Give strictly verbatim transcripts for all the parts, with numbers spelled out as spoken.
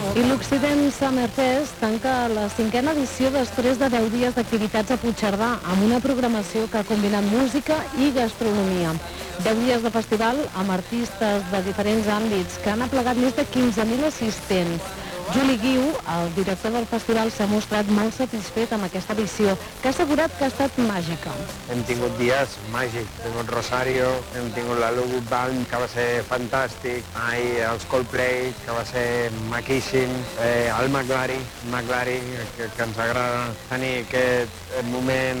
I l'Occident Summer Fest tanca la cinquena edició després de deu dies d'activitats a Puigcerdà, amb una programació que ha combinat música i gastronomia. deu dies de festival amb artistes de diferents àmbits que han aplegat més de quinze mil assistents. Juli Guiu, el director del festival, s'ha mostrat molt satisfet amb aquesta edició, que ha assegurat que ha estat màgica. Hem tingut dies màgics, hem tingut Rosario, hem tingut la Ludwig Band, que va ser fantàstic, ahir els Coldplay, que va ser maquíssim, eh, el McLaren, McLaren que, que ens agrada tenir aquest moment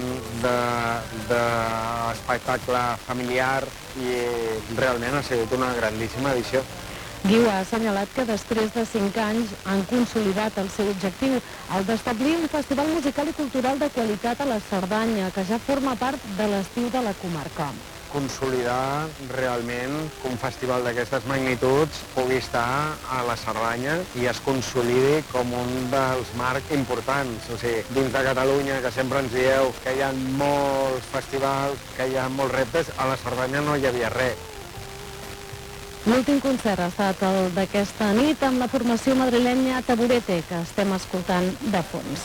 d'espectacle de, de familiar i realment ha sigut una grandíssima edició. Guiu ha assenyalat que després de cinc anys han consolidat el seu objectiu, el d'establir un festival musical i cultural de qualitat a la Cerdanya, que ja forma part de l'estiu de la comarca. Consolidar realment que un festival d'aquestes magnituds pugui estar a la Cerdanya i es consolidi com un dels marcs importants. O sigui, dins de Catalunya, que sempre ens dieu que hi ha molts festivals, que hi ha molts reptes, a la Cerdanya no hi havia res. L'últim concert ha estat el d'aquesta nit amb la formació madrilenya Taburete, que estem escoltant de fons.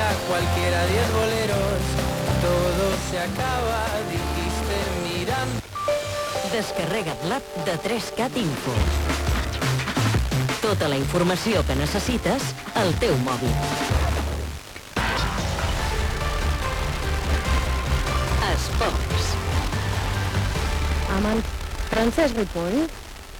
Descarrega't l'app de tres cat Info. Tota la informació que necessites al teu mòbil. Esports. Amb en Francesc Ripoll.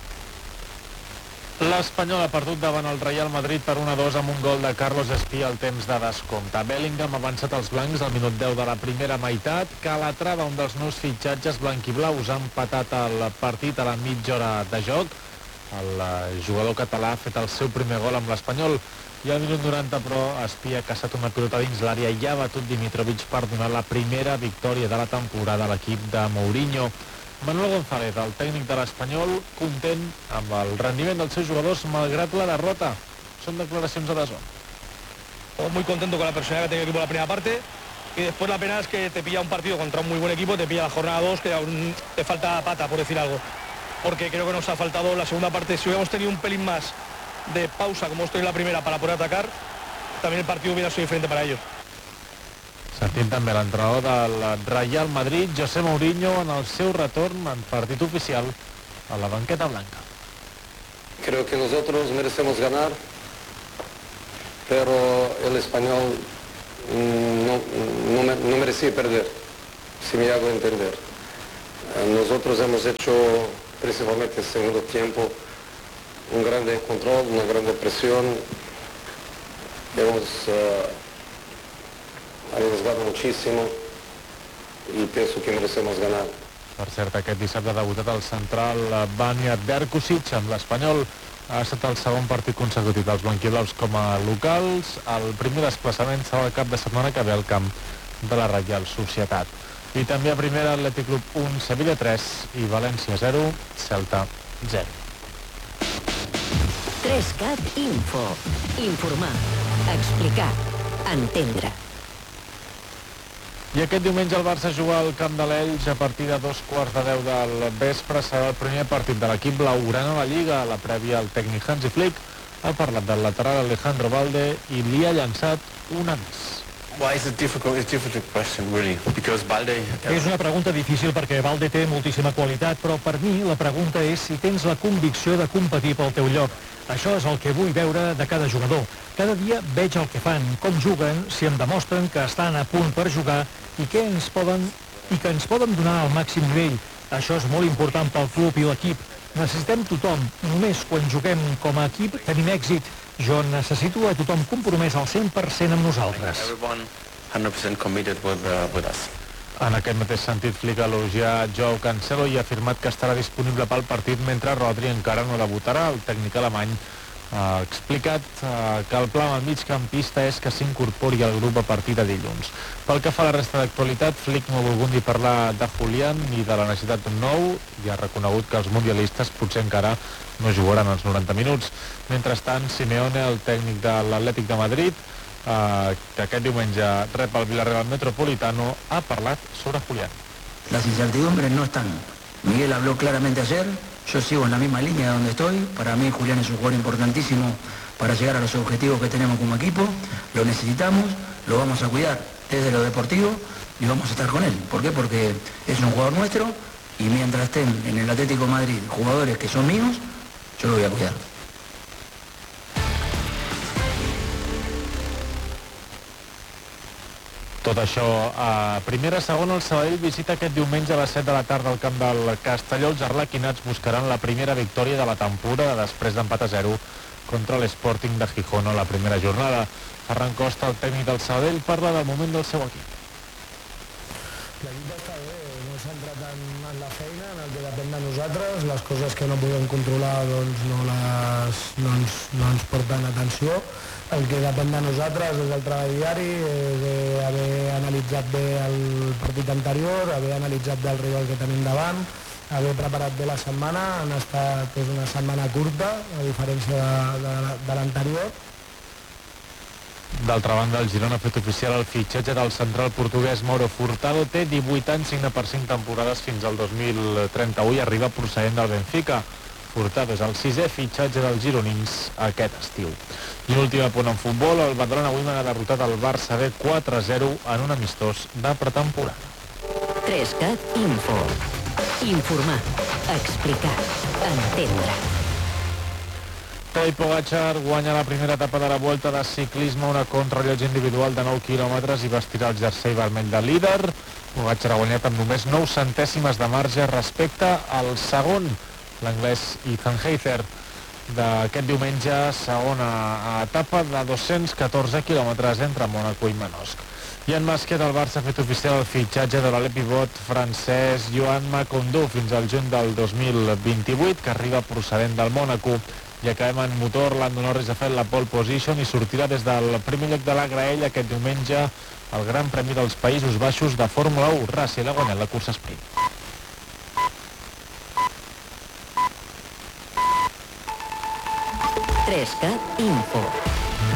L'Espanyol ha perdut davant el Real Madrid per un a dos amb un gol de Carlos Espí al temps de descompte. Bellingham ha avançat els blancs al minut deu de la primera meitat. Calatrava, un dels nous fitxatges blanquiblaus, ha empatat el partit a la mitja hora de joc. El jugador català ha fet el seu primer gol amb l'Espanyol i al minut noranta, però, Espí ha caçat una pilota dins l'àrea i ha batut Dimitrovic per donar la primera victòria de la temporada a l'equip de Mourinho. Manuel González, el tècnic de l'Espanyol, content amb el rendiment dels seus jugadors malgrat la derrota. Són declaracions a D A Z N. Muy contento con la personalidad que ha tenido el equipo en la primera parte y después la pena es que te pilla un partido contra un muy buen equipo, te pilla la jornada dos, que aún te falta pata, por decir algo. Porque creo que nos ha faltado la segunda parte. Si hubiéramos tenido un pelín más de pausa como estoy en la primera para poder atacar, también el partido hubiera sido diferente para ellos. Sentim també l'entrenador del Real Madrid, José Mourinho, en el seu retorn en partit oficial a la banqueta blanca. Creo que nosotros merecemos ganar, pero el Español no, no, no merecía perder, si me hago entender. Nosotros hemos hecho, principalmente en el segundo tiempo, un grande control, una grande presión. Hemos uh, arriesgado muchísimo y pienso que merecemos ganar. Per cert, aquest dissabte ha debutat el central Vanja Berkusic amb l'Espanyol. Ha estat el segon partit consecutiu dels blanquiblaus com a locals. El primer desplaçament serà el cap de setmana que ve al camp de la Reial Societat. I també a primera, Atlètic Club un, Sevilla tres i València zero, Celta zero. tres cat Info. Informar, explicar, entendre. I aquest diumenge el Barça juga al Camp de l'Elx a partir de dos quarts de deu del vespre. Serà el primer partit de l'equip blaugrana a la Lliga. A la prèvia, el tècnic Hansi Flick ha parlat del lateral Alejandro Balde i li ha llançat un ans. Why is it difficult? It's a difficult question, really, because Balde... És una pregunta difícil perquè Balde té moltíssima qualitat, però per mi la pregunta és si tens la convicció de competir pel teu lloc. Això és el que vull veure de cada jugador. Cada dia veig el que fan, com juguen, si em demostren que estan a punt per jugar i que ens poden, i que ens poden donar el màxim nivell. Això és molt important pel club i l'equip. Necessitem tothom. Només quan juguem com a equip tenim èxit. Jo necessito a tothom compromès al cent per cent amb nosaltres. En aquest mateix sentit, Flick ha elogiat Joao Cancelo i ha afirmat que estarà disponible pel partit mentre Rodri encara no debutarà. El tècnic alemany ha explicat que el pla amb el migcampista és que s'incorpori al grup a partir de dilluns. Pel que fa a la resta d'actualitat, Flick no ha volgut ni parlar de Julián ni de la necessitat d'un nou i ha reconegut que els mundialistes potser encara no jugaran els noranta minuts. Mentrestant, Simeone, el tècnic de l'Atlètic de Madrid, eh, que aquest diumenge rep el Villarreal Metropolitano, ha parlat sobre Julián. Las incertidumbres no están. Miguel habló claramente ayer, yo sigo en la misma línea donde estoy. Para mí Julián es un jugador importantísimo para llegar a los objetivos que tenemos como equipo, lo necesitamos, lo vamos a cuidar desde lo deportivo y vamos a estar con él. ¿Por qué? Porque es un jugador nuestro y mientras estén en el Atlético de Madrid jugadores que son míos, yo lo voy a cuidar. Tot això a primera. Segona, el Sabadell visita aquest diumenge a les set de la tarda al camp del Castelló. Els arlequinats buscaran la primera victòria de la temporada després d'empat a zero contra l'Sporting de Gijón a la primera jornada. Ferran Costa, el tècnic del Sabadell, parla del moment del seu equip. L'equip està bé, no s'ha entrat en, en la feina, en el que depèn de nosaltres. Les coses que no podem controlar doncs no, les, no, ens, no ens porten atenció. El que depèn de nosaltres és el treball diari, és haver analitzat bé el partit anterior, haver analitzat bé el rival que tenim davant, haver preparat bé la setmana. Han estat, és una setmana curta, a diferència de, de, de l'anterior. D'altra banda, el Girona ha fet oficial el fitxatge del central portuguès Mauro Furtado. Té divuit anys, signa per cinc temporades fins al dos mil trenta-u i arriba procedent del Benfica. Furtado és el sisè fitxatge dels gironins aquest estiu. I l'últim apunt en futbol, el Badalona avui ha derrotat el Barça B quatre a zero en un amistós de pretemporada. tres cat Info. Informar, explicar, entendre. Tadej Pogačar guanya la primera etapa de la Vuelta de ciclisme, una contrarellotge individual de nou quilòmetres i vestirà el jersei vermell de líder. Pogačar ha guanyat amb només nou centèsimes de marge respecte al segon, l'anglès Ethan Hayter. D'aquest diumenge, segona etapa de dos-cents catorze quilòmetres entre Mònaco i Manosc. I en bàsquet, el Barça ha fet oficial el fitxatge de l'alè pivot francès Joan Macondo fins al juny del dos mil vint-i-vuit, que arriba procedent del Mònaco. I acabem en motor, Lando Norris ha fet la pole position i sortirà des del primer lloc de la graella aquest diumenge al Gran Premi dels Països Baixos de Fórmula u. Russell ha guanyat la cursa sprint. tres cat Info.